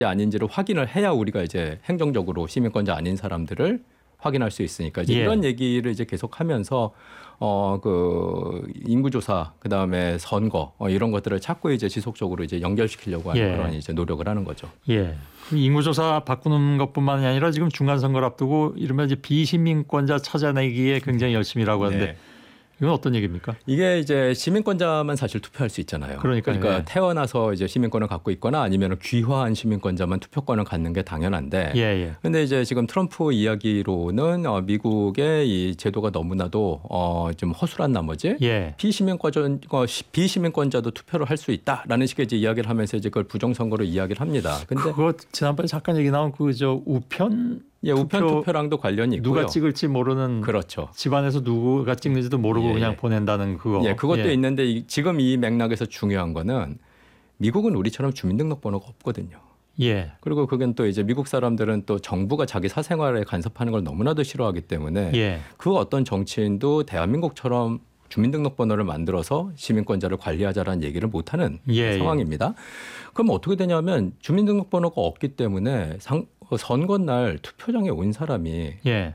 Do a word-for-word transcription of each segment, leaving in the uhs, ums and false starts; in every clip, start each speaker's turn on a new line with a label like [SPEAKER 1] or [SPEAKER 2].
[SPEAKER 1] 아닌지를 확인을 해야 우리가 이제 행정적으로 시민권자 아닌 사람들을 확인할 수 있으니까 이제
[SPEAKER 2] 예.
[SPEAKER 1] 이런 얘기를 이제 계속하면서 어 그 인구조사 그다음에 선거 어 이런 것들을 자꾸 이제 지속적으로 이제 연결시키려고 하는
[SPEAKER 2] 예.
[SPEAKER 1] 그런 이제 노력을 하는 거죠.
[SPEAKER 2] 예. 인구조사 바꾸는 것뿐만이 아니라 지금 중간선거를 앞두고 이러면 이제 비시민권자 찾아내기에 굉장히 열심히 일하고 하는데
[SPEAKER 1] 네.
[SPEAKER 2] 이건 어떤 얘기입니까?
[SPEAKER 1] 이게 이제 시민권자만 사실 투표할 수 있잖아요.
[SPEAKER 2] 그러니까요.
[SPEAKER 1] 그러니까
[SPEAKER 2] 예.
[SPEAKER 1] 태어나서 이제 시민권을 갖고 있거나 아니면 귀화한 시민권자만 투표권을 갖는 게 당연한데.
[SPEAKER 2] 예, 예.
[SPEAKER 1] 근데 이제 지금 트럼프 이야기로는 어, 미국의 이 제도가 너무나도 어, 좀 허술한 나머지
[SPEAKER 2] 예.
[SPEAKER 1] 비시민권자, 어, 비시민권자도 투표를 할 수 있다라는 식의 이제 이야기를 하면서 이제 그걸 부정선거로 이야기를 합니다. 근데
[SPEAKER 2] 그거 지난번에 잠깐 얘기 나온 그 저 우편
[SPEAKER 1] 예, 우편
[SPEAKER 2] 투표
[SPEAKER 1] 투표랑도 관련이 있고요.
[SPEAKER 2] 누가 찍을지 모르는
[SPEAKER 1] 그렇죠.
[SPEAKER 2] 집안에서 누가 찍는지도 모르고
[SPEAKER 1] 예,
[SPEAKER 2] 그냥
[SPEAKER 1] 예.
[SPEAKER 2] 보낸다는 그거.
[SPEAKER 1] 예, 그것도
[SPEAKER 2] 예.
[SPEAKER 1] 있는데 이, 지금 이 맥락에서 중요한 거는 미국은 우리처럼 주민등록번호가 없거든요.
[SPEAKER 2] 예.
[SPEAKER 1] 그리고 그건 또 이제 미국 사람들은 또 정부가 자기 사생활에 간섭하는 걸 너무나도 싫어하기 때문에
[SPEAKER 2] 예.
[SPEAKER 1] 그 어떤 정치인도 대한민국처럼 주민등록번호를 만들어서 시민권자를 관리하자라는 얘기를 못하는
[SPEAKER 2] 예,
[SPEAKER 1] 상황입니다. 그럼 어떻게 되냐면 주민등록번호가 없기 때문에 상, 선거날 투표장에 온 사람이
[SPEAKER 2] 예.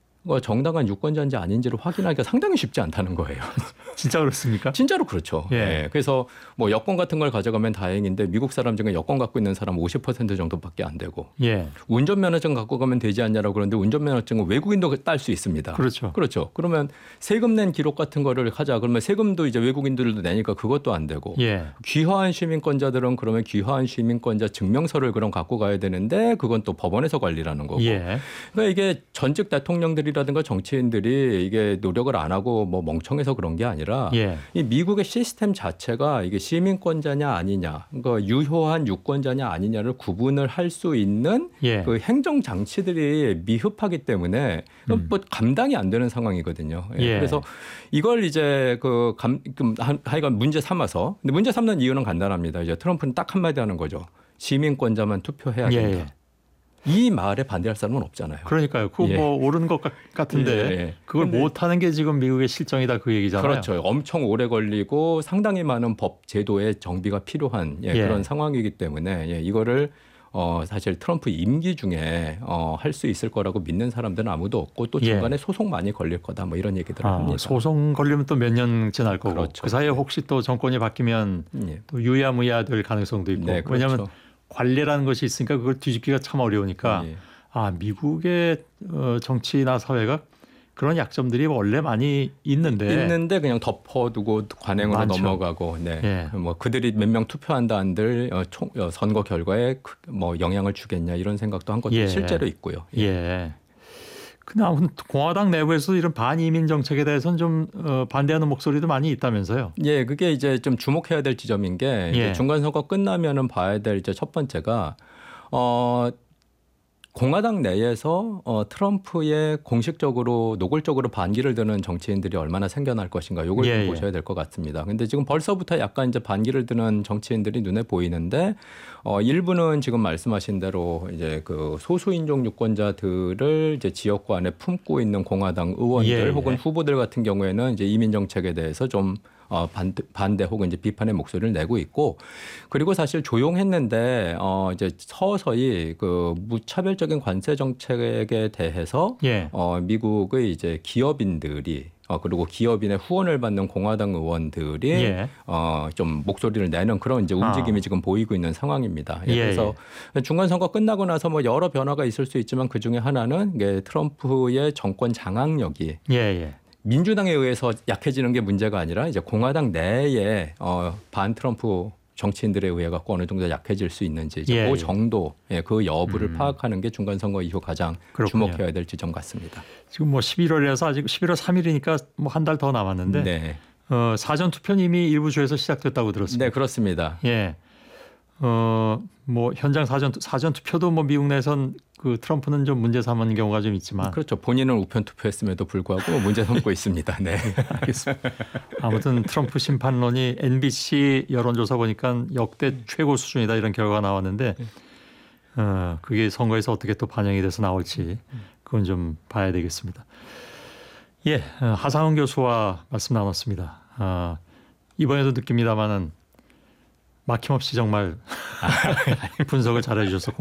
[SPEAKER 1] 정당한 유권자인지 아닌지를 확인하기가 상당히 쉽지 않다는 거예요.
[SPEAKER 2] 진짜 그렇습니까?
[SPEAKER 1] 진짜로 그렇죠.
[SPEAKER 2] 예.
[SPEAKER 1] 예. 그래서 뭐 여권 같은 걸 가져가면 다행인데 미국 사람 중에 여권 갖고 있는 사람 오십 퍼센트 정도밖에 안 되고
[SPEAKER 2] 예.
[SPEAKER 1] 운전면허증 갖고 가면 되지 않냐라고 그러는데 운전면허증은 외국인도 딸 수 있습니다.
[SPEAKER 2] 그렇죠.
[SPEAKER 1] 그렇죠. 그러면 세금 낸 기록 같은 거를 하자. 그러면 세금도 이제 외국인들도 내니까 그것도 안 되고.
[SPEAKER 2] 예.
[SPEAKER 1] 귀화한 시민권자들은 그러면 귀화한 시민권자 증명서를 그럼 갖고 가야 되는데 그건 또 법원에서 관리라는 거고.
[SPEAKER 2] 예.
[SPEAKER 1] 그러니까 이게 전직 대통령들이라든가 정치인들이 이게 노력을 안 하고 뭐 멍청해서 그런 게 아니라
[SPEAKER 2] 예.
[SPEAKER 1] 이 미국의 시스템 자체가 이게 시민권자냐 아니냐, 그러니까 유효한 유권자냐 아니냐를 구분을 할 수 있는
[SPEAKER 2] 예.
[SPEAKER 1] 그 행정 장치들이 미흡하기 때문에
[SPEAKER 2] 음.
[SPEAKER 1] 뭐 감당이 안 되는 상황이거든요. 예.
[SPEAKER 2] 예.
[SPEAKER 1] 그래서 이걸 이제 그 감, 그 하- 하여간 문제 삼아서, 근데 문제 삼는 이유는 간단합니다. 이제 트럼프는 딱 한마디 하는 거죠. 시민권자만 투표해야
[SPEAKER 2] 예.
[SPEAKER 1] 된다.
[SPEAKER 2] 예.
[SPEAKER 1] 이 말에 반대할 사람은 없잖아요.
[SPEAKER 2] 그러니까요. 그거
[SPEAKER 1] 예.
[SPEAKER 2] 뭐 옳은 것 같- 같은데
[SPEAKER 1] 예, 예.
[SPEAKER 2] 그걸
[SPEAKER 1] 근데-
[SPEAKER 2] 못하는 게 지금 미국의 실정이다 그 얘기잖아요.
[SPEAKER 1] 그렇죠. 엄청 오래 걸리고 상당히 많은 법 제도의 정비가 필요한 예,
[SPEAKER 2] 예.
[SPEAKER 1] 그런 상황이기 때문에 예, 이거를 어, 사실 트럼프 임기 중에 어, 할 수 있을 거라고 믿는 사람들은 아무도 없고 또
[SPEAKER 2] 예.
[SPEAKER 1] 중간에 소송 많이 걸릴 거다 뭐 이런 얘기들을
[SPEAKER 2] 아,
[SPEAKER 1] 합니다.
[SPEAKER 2] 소송 걸리면 또 몇 년 지날 거고
[SPEAKER 1] 그렇죠.
[SPEAKER 2] 그 사이에 혹시 또 정권이 바뀌면
[SPEAKER 1] 예.
[SPEAKER 2] 또 유야무야 될 가능성도 있고
[SPEAKER 1] 네, 그렇죠.
[SPEAKER 2] 왜냐하면 관례라는 것이 있으니까 그걸 뒤집기가 참 어려우니까
[SPEAKER 1] 예.
[SPEAKER 2] 아 미국의 어, 정치나 사회가 그런 약점들이 원래 많이 있는데
[SPEAKER 1] 있는데 그냥 덮어두고 관행으로
[SPEAKER 2] 많죠.
[SPEAKER 1] 넘어가고, 네,
[SPEAKER 2] 예.
[SPEAKER 1] 뭐 그들이 몇 명 투표한다 한들 어, 총, 어, 선거 결과에 그- 뭐 영향을 주겠냐 이런 생각도 한 것도
[SPEAKER 2] 예.
[SPEAKER 1] 실제로 있고요.
[SPEAKER 2] 예. 근데 아무튼 공화당 내부에서 이런 반이민 정책에 대해서는 좀 어, 반대하는 목소리도 많이 있다면서요.
[SPEAKER 1] 예, 그게 이제 좀 주목해야 될 지점인 게 이제
[SPEAKER 2] 예.
[SPEAKER 1] 중간 선거 끝나면은 봐야 될 이제 첫 번째가 어 공화당 내에서 어, 트럼프의 공식적으로 노골적으로 반기를 드는 정치인들이 얼마나 생겨날 것인가 요걸
[SPEAKER 2] 예,
[SPEAKER 1] 좀
[SPEAKER 2] 예.
[SPEAKER 1] 보셔야 될 것 같습니다. 근데 지금 벌써부터 약간 이제 반기를 드는 정치인들이 눈에 보이는데 어, 일부는 지금 말씀하신 대로 이제 그 소수인종 유권자들을 이제 지역구 안에 품고 있는 공화당 의원들
[SPEAKER 2] 예, 예.
[SPEAKER 1] 혹은 후보들 같은 경우에는 이제 이민 정책에 대해서 좀 어, 반대, 반대 혹은 이제 비판의 목소리를 내고 있고, 그리고 사실 조용했는데 어, 이제 서서히 그 무차별적인 관세 정책에 대해서
[SPEAKER 2] 예.
[SPEAKER 1] 어, 미국의 이제 기업인들이 어, 그리고 기업인의 후원을 받는 공화당 의원들이
[SPEAKER 2] 예.
[SPEAKER 1] 어, 좀 목소리를 내는 그런 이제 움직임이
[SPEAKER 2] 아.
[SPEAKER 1] 지금 보이고 있는 상황입니다. 예,
[SPEAKER 2] 예,
[SPEAKER 1] 그래서 중간 선거 끝나고 나서 뭐 여러 변화가 있을 수 있지만 그 중에 하나는 이게 트럼프의 정권 장악력이
[SPEAKER 2] 예. 예.
[SPEAKER 1] 민주당에 의해서 약해지는 게 문제가 아니라 이제 공화당 내에 어, 반 트럼프 정치인들에 의해 갖고 어느 정도 약해질 수 있는지 이제
[SPEAKER 2] 예,
[SPEAKER 1] 그
[SPEAKER 2] 예.
[SPEAKER 1] 정도, 예, 그 여부를
[SPEAKER 2] 음.
[SPEAKER 1] 파악하는 게 중간 선거 이후 가장
[SPEAKER 2] 그렇군요.
[SPEAKER 1] 주목해야 될 지점 같습니다.
[SPEAKER 2] 지금 뭐 십일월이라서 아직 십일월 삼일이니까 뭐 한 달 더 남았는데
[SPEAKER 1] 네,
[SPEAKER 2] 어, 사전 투표는 이미 일부 주에서 시작됐다고 들었습니다.
[SPEAKER 1] 네 그렇습니다.
[SPEAKER 2] 예. 어, 뭐 현장 사전 사전 투표도 뭐 미국 내선 그 트럼프는 좀 문제 삼는 경우가 좀 있지만
[SPEAKER 1] 그렇죠. 본인은 우편 투표했음에도 불구하고 문제 삼고 있습니다. 네.
[SPEAKER 2] 알겠습니다. 아무튼 트럼프 심판론이 엠비씨 여론조사 보니까 역대 최고 수준이다 이런 결과가 나왔는데 어, 그게 선거에서 어떻게 또 반영이 돼서 나올지 그건 좀 봐야 되겠습니다. 예, 어, 하상훈 교수와 말씀 나눴습니다. 어, 이번에도 느낍니다마는 막힘없이 정말 분석을 잘해 주셔서